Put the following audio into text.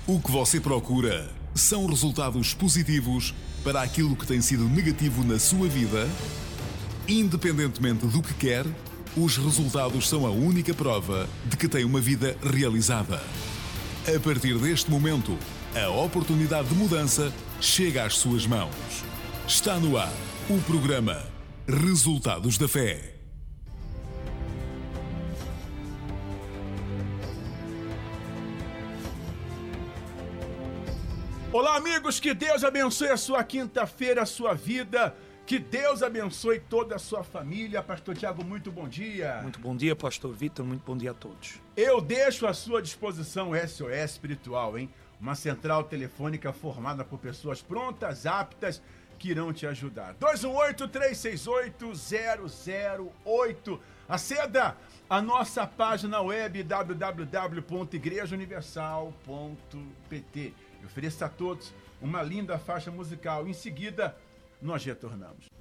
O que você procura são resultados positivos para aquilo que tem sido negativo na sua vida? Independentemente do que quer, os resultados são a única prova de que tem uma vida realizada. A partir deste momento, a oportunidade de mudança chega às suas mãos. Está no ar o programa Resultados da Fé. Olá, amigos, que Deus abençoe a sua quinta-feira, a sua vida, que Deus abençoe toda a sua família. Pastor Tiago, muito bom dia. Muito bom dia, Pastor Vitor, muito bom dia a todos. Eu deixo à sua disposição o SOS Espiritual, hein? Uma central telefônica formada por pessoas prontas, aptas, que irão te ajudar. 218-368-008. Aceda a nossa página web www.igrejauniversal.pt. Eu ofereço a todos uma linda faixa musical. Em seguida, nós retornamos.